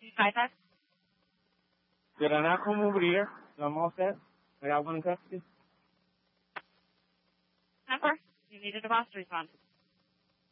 55. Did I not come over here? I'm all set. I got one in custody. Number. You needed a boss to respond.